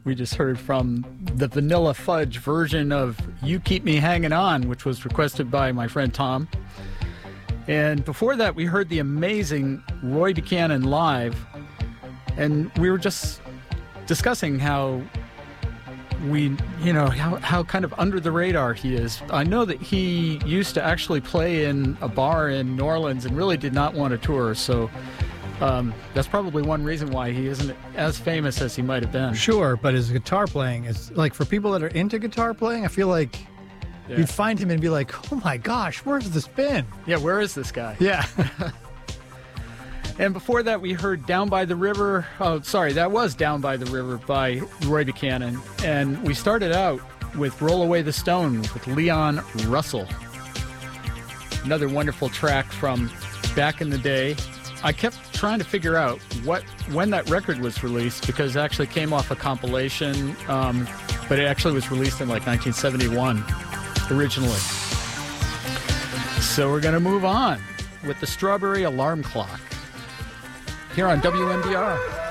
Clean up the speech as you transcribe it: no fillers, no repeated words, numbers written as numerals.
We just heard from the Vanilla Fudge version of You Keep Me Hanging On, which was requested by my friend Tom. And before that, we heard the amazing Roy Buchanan live. And we were just discussing how how kind of under the radar he is. I know that he used to actually play in a bar in New Orleans and really did not want to tour, so that's probably one reason why he isn't as famous as he might have been. Sure, but his guitar playing is, like, for people that are into guitar playing, I feel like you'd find him and be like, oh my gosh, where's this been? Yeah, where is this guy? Yeah. And before that, we heard Down by the River. Oh, sorry, that was Down by the River by Roy Buchanan. And we started out with Roll Away the Stone with Leon Russell. Another wonderful track from back in the day. I kept trying to figure out when that record was released, because it actually came off a compilation, but it actually was released in like 1971 originally. So we're going to move on with the Strawberry Alarm Clock here on WMBR.